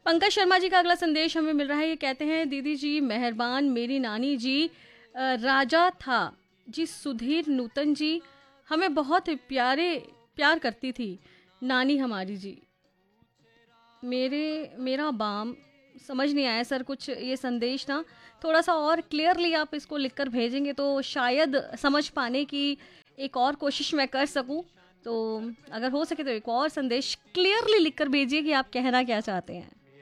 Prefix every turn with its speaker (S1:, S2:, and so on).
S1: पंकज शर्मा जी का अगला संदेश हमें मिल रहा है। ये कहते हैं, दीदी जी मेहरबान, मेरी नानी जी राजा था जी, सुधीर नूतन जी हमें बहुत प्यार करती थी नानी हमारी जी। मेरा बाम समझ नहीं आया सर कुछ, ये संदेश ना थोड़ा सा और क्लियरली आप इसको लिखकर भेजेंगे तो शायद समझ पाने की एक और कोशिश मैं कर सकूं। तो अगर हो सके तो एक और संदेश क्लियरली लिखकर भेजिए कि आप कहना क्या चाहते हैं।